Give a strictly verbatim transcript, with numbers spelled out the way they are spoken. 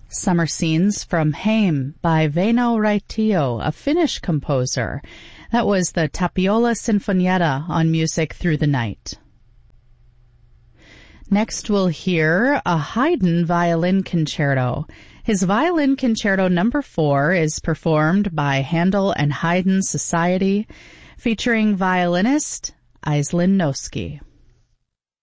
Summer Scenes from Heim by Väinö Raitio, a Finnish composer. That was the Tapiola Sinfonietta on Music Through the Night. Next we'll hear a Haydn violin concerto. His violin concerto number four is performed by Handel and Haydn Society, featuring violinist Iselin Noski.